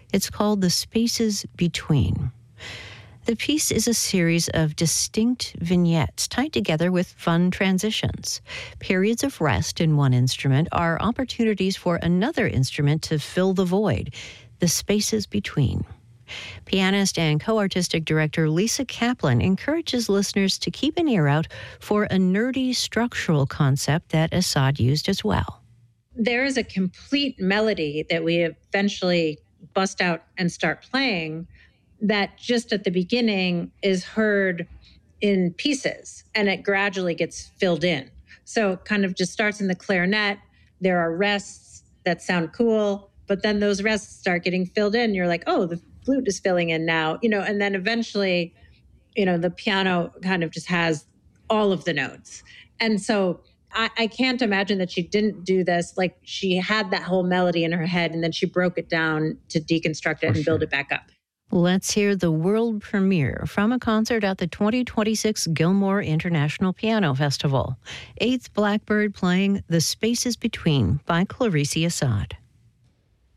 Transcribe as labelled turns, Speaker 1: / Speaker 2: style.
Speaker 1: It's called The Spaces Between. The piece is a series of distinct vignettes tied together with fun transitions. Periods of rest in one instrument are opportunities for another instrument to fill the void, the spaces between. Pianist and co-artistic director Lisa Kaplan encourages listeners to keep an ear out for a nerdy structural concept that Assad used as well.
Speaker 2: There is a complete melody that we eventually bust out and start playing that just at the beginning is heard in pieces and it gradually gets filled in. So it kind of just starts in the clarinet. There are rests that sound cool, but then those rests start getting filled in. You're like, oh, the flute is filling in now, and then eventually, the piano kind of just has all of the notes. And so I can't imagine that she didn't do this. Like she had that whole melody in her head and then she broke it down to deconstruct it and build it back up.
Speaker 1: Let's hear the world premiere from a concert at the 2026 Gilmore International Piano Festival. Eighth Blackbird playing The Spaces Between by Clarice Assad.